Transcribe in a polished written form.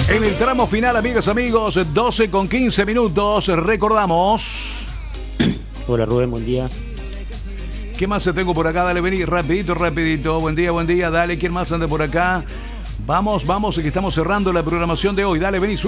En el tramo final, amigas, amigos, 12 con 15 minutos, recordamos. Hola Rubén, buen día. ¿Qué más tengo por acá? Dale, vení, rapidito, rapidito. Buen día, dale, ¿quién más anda por acá? Vamos, que estamos cerrando la programación de hoy. Dale, vení,